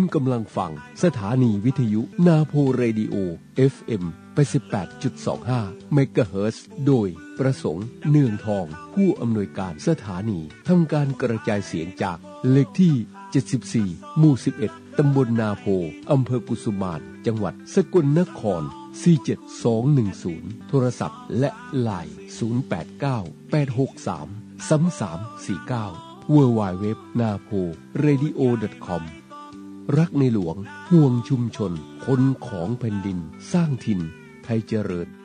กำลังฟังสถานีวิทยุนาโพเรดิโอ FM 88.25 เมกะเฮิรตซ์โดยประสงค์เนืองทองผู้อำนวยการสถานีทำการกระจายเสียงจากเลขที่74หมู่11ตำบลนาโพอำเภอกุสุมานจังหวัดสกลนคร47210โทรศัพท์และไลน์0898633349 www.naporadio.com รักในหลวงห่วงชุมชนคนของแผ่นดินสร้างถิ่นไทยเจริญ